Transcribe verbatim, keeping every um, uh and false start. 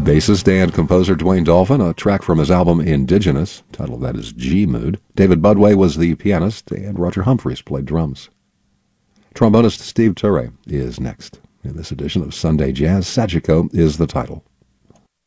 Bassist and composer Dwayne Dolphin, a track from his album Indigenous, title of that is G-Mood. David Budway was the pianist, and Roger Humphreys played drums. Trombonist Steve Turre is next. In this edition of Sunday Jazz, Sachiko is the title.